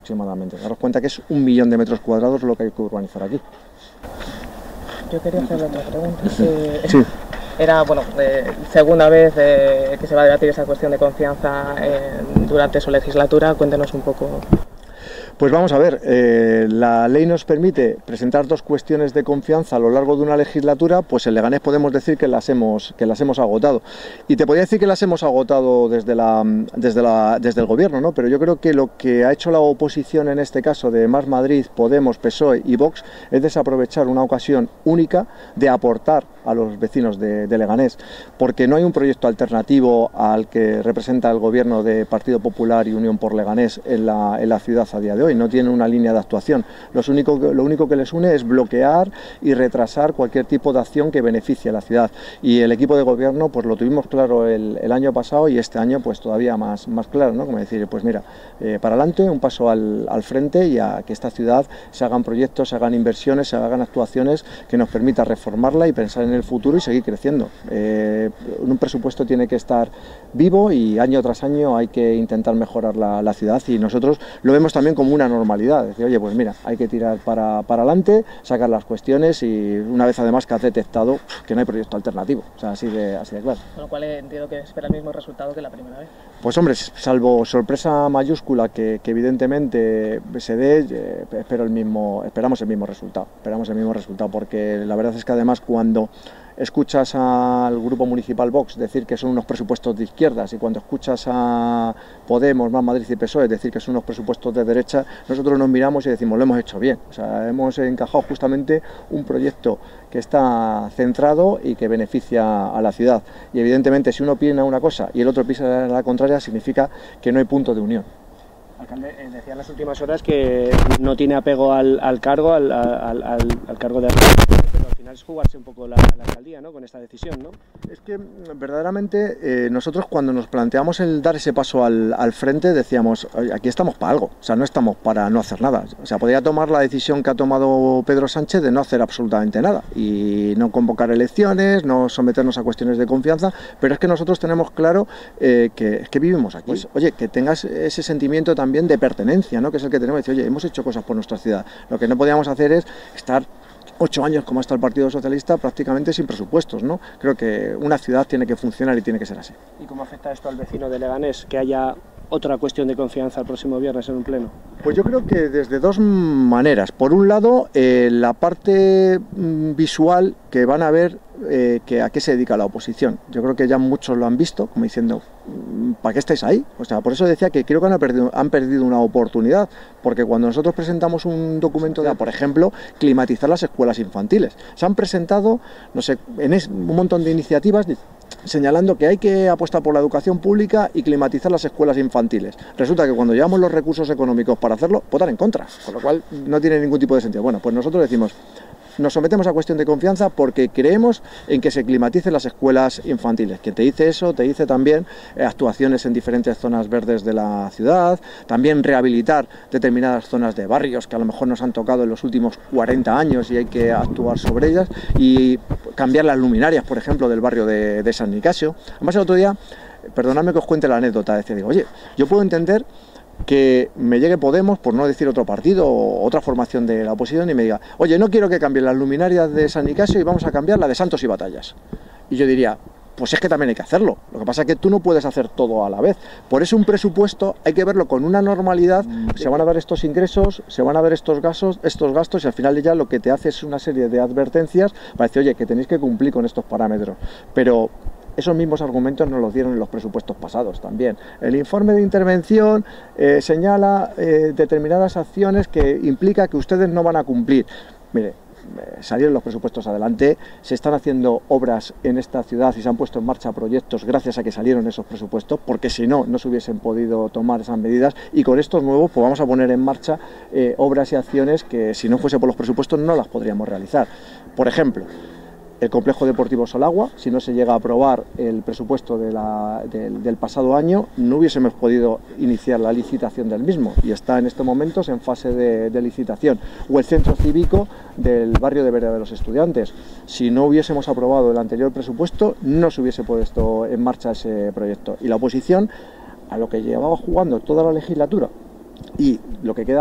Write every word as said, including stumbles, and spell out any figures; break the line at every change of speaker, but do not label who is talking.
Aproximadamente. Daros cuenta que es un millón de metros cuadrados lo que hay que urbanizar aquí.
Yo quería hacerle otra pregunta. Eh,
Sí.
Era, bueno, eh, segunda vez eh, que se va a debatir esa cuestión de confianza eh, durante su legislatura. Cuéntenos un poco.
Pues vamos a ver, eh, la ley nos permite presentar dos cuestiones de confianza a lo largo de una legislatura, pues en Leganés podemos decir que las hemos, que las hemos agotado. Y te podría decir que las hemos agotado desde, la, desde, la, desde el gobierno, ¿no? Pero yo creo que lo que ha hecho la oposición en este caso de Más Madrid, Podemos, P S O E y Vox es desaprovechar una ocasión única de aportar a los vecinos de, de Leganés, porque no hay un proyecto alternativo al que representa el gobierno de Partido Popular y Unión por Leganés en la, en la ciudad a día de hoy. No tienen una línea de actuación. Lo único, lo único que les une es bloquear y retrasar cualquier tipo de acción que beneficie a la ciudad. Y el equipo de gobierno pues lo tuvimos claro el, el año pasado y este año pues todavía más, más claro, ¿no? Como decir, pues mira, eh, para adelante, un paso al, al frente y a que esta ciudad se hagan proyectos, se hagan inversiones, se hagan actuaciones que nos permita reformarla y pensar en el futuro y seguir creciendo. Eh, un presupuesto tiene que estar vivo y año tras año hay que intentar mejorar la, la ciudad y nosotros lo vemos también como una normalidad. Decir, oye, pues mira, hay que tirar para, para adelante, sacar las cuestiones y una vez además que has detectado que no hay proyecto alternativo. O sea, así de, así de claro.
Con lo cual entiendo que espera el mismo resultado que la primera vez.
Pues hombre, salvo sorpresa mayúscula que, que evidentemente se dé, eh, espero el mismo, esperamos el mismo resultado. Esperamos el mismo resultado porque la verdad es que además cuando escuchas al grupo municipal Vox decir que son unos presupuestos de izquierdas y cuando escuchas a Podemos, Más Madrid y P S O E decir que son unos presupuestos de derecha, nosotros nos miramos y decimos, lo hemos hecho bien. O sea, hemos encajado justamente un proyecto que está centrado y que beneficia a la ciudad. Y evidentemente si uno opina una cosa y el otro piensa la contraria, significa que no hay punto de unión.
Alcalde, eh, decía en las últimas horas que no tiene apego al, al cargo, al, al, al, al cargo de alcalde, pero al final es jugarse un poco la, la alcaldía, ¿no? Con esta decisión, ¿no?
Es que verdaderamente eh, nosotros cuando nos planteamos el dar ese paso al, al frente decíamos, oye, aquí estamos para algo, o sea, no estamos para no hacer nada. O sea, podría tomar la decisión que ha tomado Pedro Sánchez de no hacer absolutamente nada y no convocar elecciones, no someternos a cuestiones de confianza, pero es que nosotros tenemos claro eh, que, es que vivimos aquí. Pues, oye, que tengas ese sentimiento también de pertenencia, ¿no? Que es el que tenemos, decir, oye, hemos hecho cosas por nuestra ciudad. Lo que no podíamos hacer es estar ocho años como está el Partido Socialista prácticamente sin presupuestos, ¿no? Creo que una ciudad tiene que funcionar y tiene que ser así.
¿Y cómo afecta esto al vecino de Leganés? Que haya otra cuestión de confianza el próximo viernes en un pleno.
Pues yo creo que desde dos maneras. Por un lado, eh, la parte mm, visual que van a ver eh, que a qué se dedica la oposición. Yo creo que ya muchos lo han visto, como diciendo, ¿para qué estáis ahí? O sea, por eso decía que creo que han perdido, han perdido una oportunidad, porque cuando nosotros presentamos un documento de, por ejemplo, climatizar las escuelas infantiles, se han presentado, no sé, en es, un montón de iniciativas señalando que hay que apostar por la educación pública y climatizar las escuelas infantiles. Resulta que cuando llevamos los recursos económicos para hacerlo, votan en contra, con lo cual no tiene ningún tipo de sentido. Bueno, pues nosotros decimos, nos sometemos a cuestión de confianza porque creemos en que se climaticen las escuelas infantiles. Quien te dice eso, te dice también eh, actuaciones en diferentes zonas verdes de la ciudad, también rehabilitar determinadas zonas de barrios que a lo mejor nos han tocado en los últimos cuarenta años y hay que actuar sobre ellas, y cambiar las luminarias, por ejemplo, del barrio de, de San Nicasio. Además, el otro día, perdonadme que os cuente la anécdota, decía, digo, oye, yo puedo entender que me llegue Podemos, por no decir otro partido o otra formación de la oposición, y me diga, oye, no quiero que cambien las luminarias de San Nicasio y vamos a cambiar la de Santos y Batallas. Y yo diría, pues es que también hay que hacerlo. Lo que pasa es que tú no puedes hacer todo a la vez. Por eso un presupuesto hay que verlo con una normalidad. Se van a dar estos ingresos, se van a dar estos gastos, estos gastos y al final ya lo que te hace es una serie de advertencias para decir, oye, que tenéis que cumplir con estos parámetros. Pero esos mismos argumentos nos los dieron en los presupuestos pasados también. El informe de intervención eh, señala eh, determinadas acciones que implica que ustedes no van a cumplir. Mire, eh, salieron los presupuestos adelante, se están haciendo obras en esta ciudad y se han puesto en marcha proyectos gracias a que salieron esos presupuestos, porque si no, no se hubiesen podido tomar esas medidas, y con estos nuevos pues vamos a poner en marcha eh, obras y acciones que si no fuese por los presupuestos no las podríamos realizar. Por ejemplo, el complejo deportivo Solagua, si no se llega a aprobar el presupuesto de la, del, del pasado año, no hubiésemos podido iniciar la licitación del mismo y está en estos momentos en fase de, de licitación. O el centro cívico del barrio de Vereda de los Estudiantes. Si no hubiésemos aprobado el anterior presupuesto, no se hubiese puesto en marcha ese proyecto. Y la oposición, a lo que llevaba jugando toda la legislatura, y lo que queda